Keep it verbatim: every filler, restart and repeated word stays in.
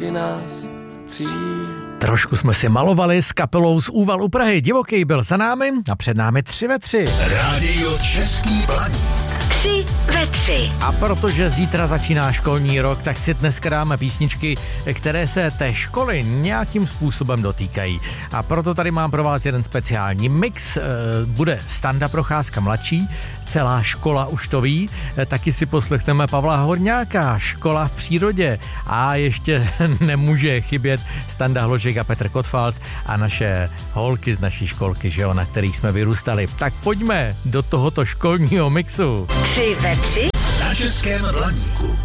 taky nás tří. Trošku jsme si malovali s kapelou z Úvalu Prahy. Divoký byl za námi a před námi tři ve tři. Rádio Český Blaník. Tři ve tři. A protože zítra začíná školní rok, tak si dneska dáme písničky, které se té školy nějakým způsobem dotýkají. A proto tady mám pro vás jeden speciální mix. Bude Standa Procházka mladší, celá škola už to ví. Taky si poslechneme Pavla Horňáka, Škola v přírodě. A ještě nemůže chybět Standa Hložek a Petr Kotwald a naše holky z naší školky, že jo, na kterých jsme vyrůstali. Tak pojďme do tohoto školního mixu. Tři ve tři. Na Českém Blaníku.